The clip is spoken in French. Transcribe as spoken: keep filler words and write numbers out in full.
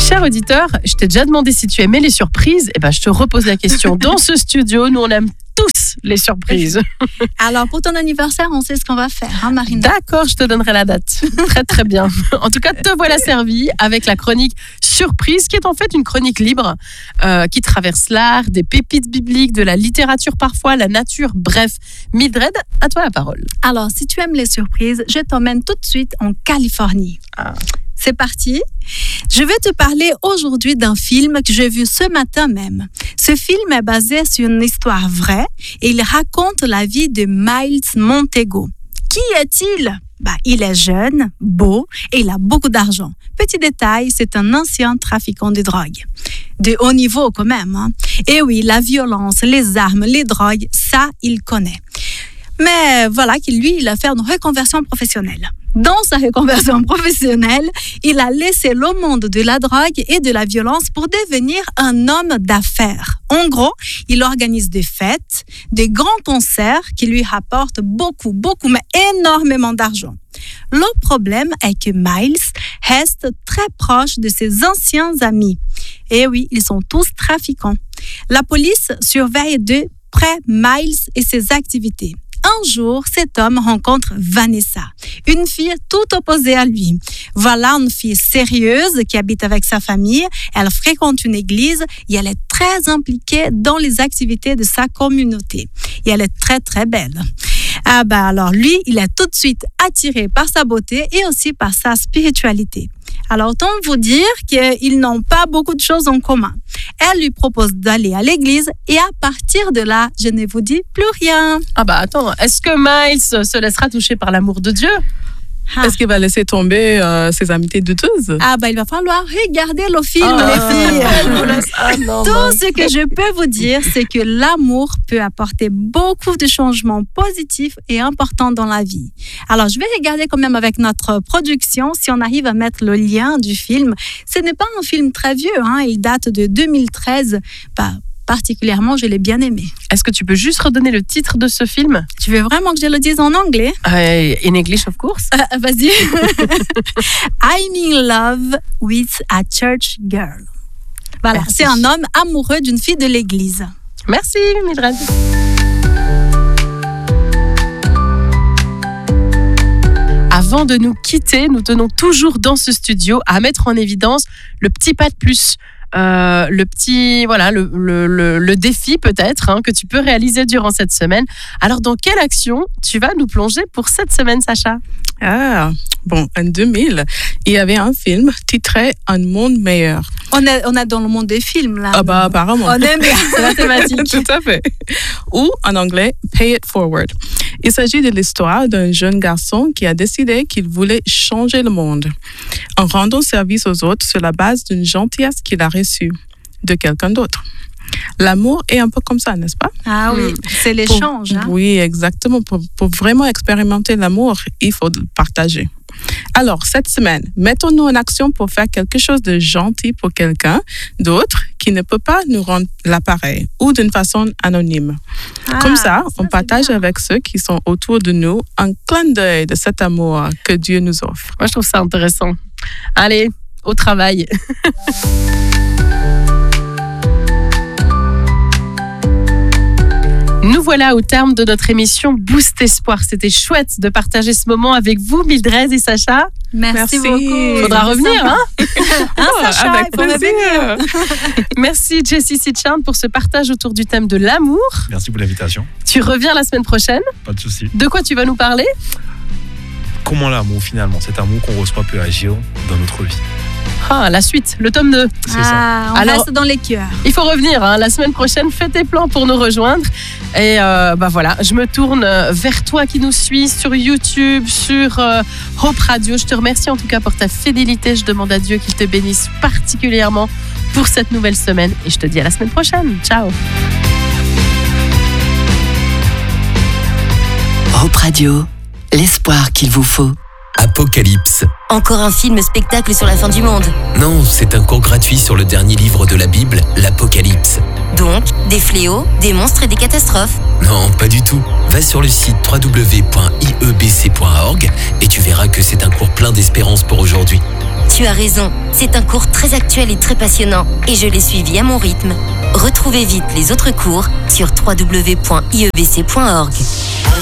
Cher auditeur, je t'ai déjà demandé si tu aimais les surprises. Eh ben, je te repose la question. Dans ce studio, nous, on aime tous les surprises. Alors, pour ton anniversaire, on sait ce qu'on va faire, hein, Marina? D'accord, je te donnerai la date. Très, très bien. En tout cas, te voilà servi avec la chronique Surprise, qui est en fait une chronique libre euh, qui traverse l'art, des pépites bibliques, de la littérature parfois, la nature. Bref, Mildred, à toi la parole. Alors, si tu aimes les surprises, je t'emmène tout de suite en Californie. Ah. C'est parti. Je vais te parler aujourd'hui d'un film que j'ai vu ce matin même. Ce film est basé sur une histoire vraie et il raconte la vie de Miles Montego. Qui est-il? Bah, il est jeune, beau et il a beaucoup d'argent. Petit détail, c'est un ancien trafiquant de drogue. De haut niveau quand même. Hein. Et oui, la violence, les armes, les drogues, ça, il connaît. Mais voilà que lui, il a fait une reconversion professionnelle. Dans sa reconversion professionnelle, il a laissé le monde de la drogue et de la violence pour devenir un homme d'affaires. En gros, il organise des fêtes, des grands concerts qui lui rapportent beaucoup, beaucoup, mais énormément d'argent. Le problème est que Miles reste très proche de ses anciens amis. Et oui, ils sont tous trafiquants. La police surveille de près Miles et ses activités. Un jour, cet homme rencontre Vanessa, une fille tout opposée à lui. Voilà une fille sérieuse qui habite avec sa famille, elle fréquente une église et elle est très impliquée dans les activités de sa communauté. Et elle est très très belle. Ah bah alors lui, il est tout de suite attiré par sa beauté et aussi par sa spiritualité. Alors autant vous dire qu'ils n'ont pas beaucoup de choses en commun. Elle lui propose d'aller à l'église et à partir de là, je ne vous dis plus rien. Ah bah attends, est-ce que Miles se laissera toucher par l'amour de Dieu? Ah. Est-ce qu'il va laisser tomber euh, ses amitiés douteuses? Ah bah il va falloir regarder le film, oh, les filles. Ah, non, Tout non. ce que je peux vous dire, c'est que l'amour peut apporter beaucoup de changements positifs et importants dans la vie. Alors je vais regarder quand même avec notre production si on arrive à mettre le lien du film. Ce n'est pas un film très vieux, hein, il date de deux mille treize. Bah, particulièrement, je l'ai bien aimé. Est-ce que tu peux juste redonner le titre de ce film? Tu veux vraiment que je le dise en anglais? uh, In English, of course. Uh, vas-y. I'm in love with a church girl. Voilà, Merci. C'est un homme amoureux d'une fille de l'église. Merci, Mildred. Avant de nous quitter, nous tenons toujours dans ce studio à mettre en évidence le petit pas de plus. Euh, le petit, voilà, le, le, le, le défi peut-être hein, que tu peux réaliser durant cette semaine. Alors, dans quelle action tu vas nous plonger pour cette semaine, Sacha? Ah, bon, en deux mille, il y avait un film titré Un monde meilleur. On est, on est dans le monde des films, là. Ah bah apparemment. On aime bien, c'est la thématique. Tout à fait. Ou en anglais, Pay It Forward. Il s'agit de l'histoire d'un jeune garçon qui a décidé qu'il voulait changer le monde en rendant service aux autres sur la base d'une gentillesse qu'il a reçue de quelqu'un d'autre. L'amour est un peu comme ça, n'est-ce pas? Ah oui, c'est l'échange. Pour, hein? Oui, exactement. Pour, pour vraiment expérimenter l'amour, il faut le partager. Alors, cette semaine, mettons-nous en action pour faire quelque chose de gentil pour quelqu'un d'autre qui ne peut pas nous rendre l'appareil ou d'une façon anonyme. Ah, Comme ça, on c'est partage bien. avec ceux qui sont autour de nous un clin d'œil de cet amour que Dieu nous offre. Moi, je trouve ça intéressant. Allez, au travail. Nous voilà au terme de notre émission Boost Espoir. C'était chouette de partager ce moment avec vous, Mildred et Sacha. Merci, Merci. beaucoup. Faudra revenir, hein? Hein, Sacha, Avec il faut plaisir. revenir. Merci Jessie Sitchan pour ce partage autour du thème de l'amour. Merci pour l'invitation. Tu reviens la semaine prochaine. Pas de souci. De quoi tu vas nous parler? Comment l'amour, finalement, cet amour qu'on reçoit peut agir dans notre vie. Ah, la suite, le tome deux. C'est ah, ça. On Alors- reste dans les cœurs. Il faut revenir, hein. La semaine prochaine, fais tes plans pour nous rejoindre. Et euh, bah voilà, je me tourne vers toi qui nous suis sur YouTube, sur euh, Hope Radio. Je te remercie en tout cas pour ta fidélité. Je demande à Dieu qu'il te bénisse particulièrement pour cette nouvelle semaine. Et je te dis à la semaine prochaine. Ciao. Hope Radio, l'espoir qu'il vous faut. Apocalypse. Encore un film spectacle sur la fin du monde. Non, c'est un cours gratuit sur le dernier livre de la Bible, l'Apocalypse. Donc, des fléaux, des monstres et des catastrophes. Non, pas du tout. Va sur le site w w w point i e b c point org et tu verras que c'est un cours plein d'espérance pour aujourd'hui. Tu as raison, c'est un cours très actuel et très passionnant, et je l'ai suivi à mon rythme. Retrouvez vite les autres cours sur w w w point i e b c point org.